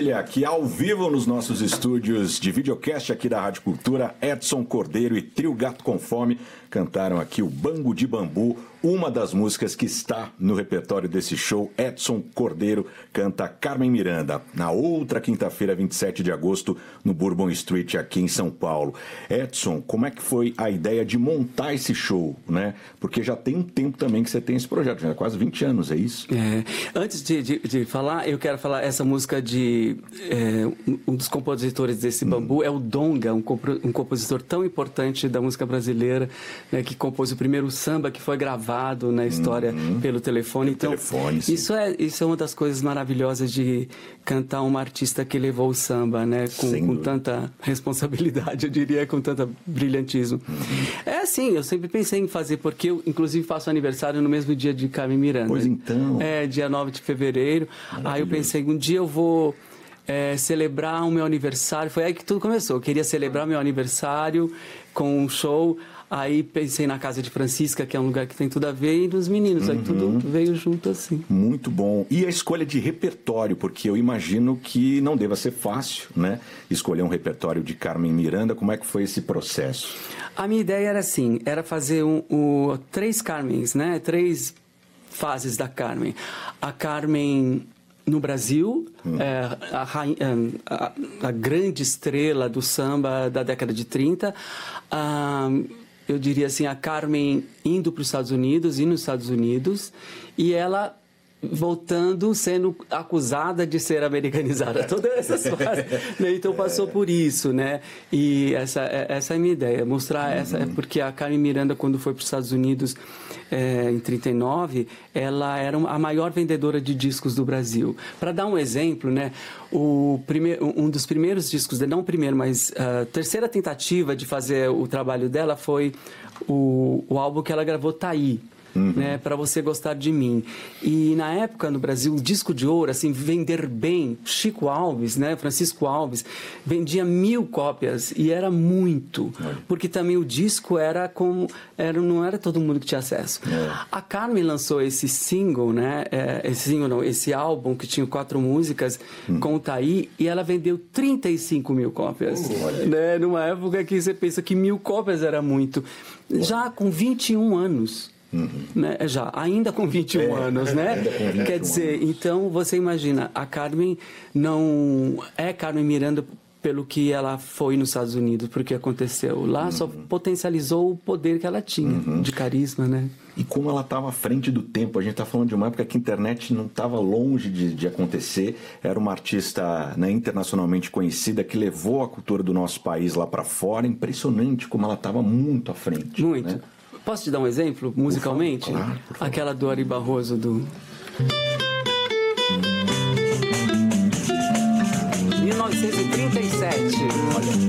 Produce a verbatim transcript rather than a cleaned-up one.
ele aqui ao vivo nos nossos estúdios de videocast aqui da Rádio Cultura. Edson Cordeiro e Trio Gato com Fome cantaram aqui o Bango de Bambu, uma das músicas que está no repertório desse show. Edson Cordeiro canta Carmen Miranda, na outra quinta-feira, vinte e sete de agosto, no Bourbon Street, aqui em São Paulo. Edson, como é que foi a ideia de montar esse show, né? Porque já tem um tempo também que você tem esse projeto, já quase vinte anos, é isso? É, antes de, de, de falar, eu quero falar essa música de... É, um dos compositores desse Bambu hum. é o Donga, um, compro, um compositor tão importante da música brasileira, né, que compôs o primeiro samba que foi gravado na história uhum. pelo telefone. Pelo então, telefone, isso, é, isso é uma das coisas maravilhosas de cantar uma artista que levou o samba, né, com, com tanta responsabilidade, eu diria, com tanto brilhantismo. Uhum. É assim, eu sempre pensei em fazer, porque eu, inclusive, faço aniversário no mesmo dia de Carmen Miranda. Pois então. É, dia nove de fevereiro. Aí eu pensei, um dia eu vou... É, celebrar o meu aniversário, foi aí que tudo começou. Eu queria celebrar meu aniversário com um show, aí pensei na casa de Francisca, que é um lugar que tem tudo a ver, e nos meninos, uhum. aí tudo veio junto assim. Muito bom. E a escolha de repertório, porque eu imagino que não deva ser fácil, né? Escolher um repertório de Carmen Miranda, como é que foi esse processo? A minha ideia era assim, era fazer um, um, três Carmens, né? Três fases da Carmen. A Carmen... no Brasil, hum. é, a, a, a grande estrela do samba da década de trinta, a, eu diria assim, a Carmen indo para os Estados Unidos, e nos Estados Unidos, e ela voltando, sendo acusada de ser americanizada. Todas essas fases, né? Então passou por isso, né? E essa, essa é a minha ideia, mostrar uhum. essa, porque a Carmen Miranda, quando foi para os Estados Unidos é, em trinta e nove, ela era a maior vendedora de discos do Brasil. Para dar um exemplo, né? O primeiro, um dos primeiros discos, não o primeiro, mas a terceira tentativa de fazer o trabalho dela foi o, o álbum que ela gravou, Taí. Uhum. Né, para você gostar de mim. E na época no Brasil, o disco de ouro, assim, vender bem, Chico Alves, né, Francisco Alves, vendia mil cópias e era muito, é. porque também o disco era como, era, não era todo mundo que tinha acesso. É. A Carmen lançou esse single, né, é, esse single não, esse álbum que tinha quatro músicas hum. com o Taí, e ela vendeu trinta e cinco mil cópias. Uh, né, numa época que você pensa que mil cópias era muito. Uh. Já com vinte e um anos. Uhum. Né? Já, ainda com vinte e um é, anos, né? Quer dizer, anos. Então você imagina, a Carmen não é Carmen Miranda pelo que ela foi nos Estados Unidos, porque aconteceu. Lá uhum. só potencializou o poder que ela tinha, uhum. de carisma, né? E como ela estava à frente do tempo, a gente está falando de uma época que a internet não estava longe de, de acontecer, era uma artista, né, internacionalmente conhecida, que levou a cultura do nosso país lá para fora. Impressionante como ela estava muito à frente. Muito. Né? Posso te dar um exemplo, musicalmente? Por favor, claro, por favor. Aquela do Ari Barroso, do... mil novecentos e trinta e sete. Olha.